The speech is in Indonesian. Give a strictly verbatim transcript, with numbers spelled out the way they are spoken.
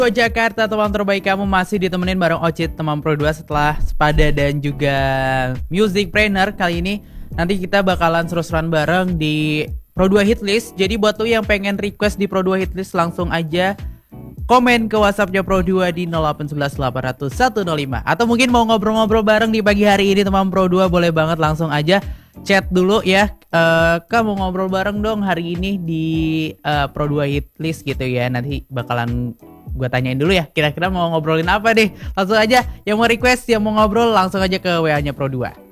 Pro Jakarta, teman terbaik kamu masih ditemenin bareng Ocit teman Pro dua setelah Spada dan juga Music Trainer. Kali ini nanti kita bakalan seru-seruan bareng di Pro dua Hitlist. Jadi buat lu yang pengen request di Pro dua Hitlist, langsung aja komen ke WhatsAppnya Pro dua di nol delapan satu satu delapan nol nol satu nol lima. Atau mungkin mau ngobrol-ngobrol bareng di pagi hari ini teman Pro dua, boleh banget langsung aja chat dulu ya. uh, Kamu ngobrol bareng dong hari ini di uh, Pro dua Hitlist gitu ya. Nanti bakalan gue tanyain dulu ya, kira-kira mau ngobrolin apa deh. Langsung aja yang mau request, yang mau ngobrol, langsung aja ke W A-nya Pro dua.